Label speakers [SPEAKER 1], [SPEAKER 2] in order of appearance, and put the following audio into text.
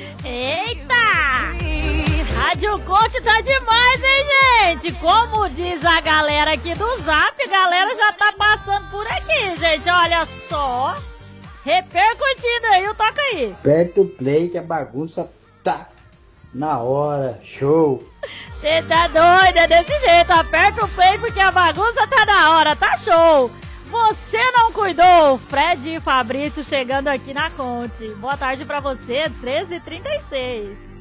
[SPEAKER 1] Eita! Rádio Conte tá demais, hein, gente? Como diz a galera aqui do Zap, a galera já tá passando por aqui, gente. Olha só. Repercutindo aí, toca aí.
[SPEAKER 2] Aperta o play que a bagunça tá na hora. Show!
[SPEAKER 1] Você tá doido, é desse jeito. Aperta o play porque a bagunça tá na hora, tá show. Você não cuidou? Fred e Fabrício chegando aqui na Conte. Boa tarde pra você, 13h36.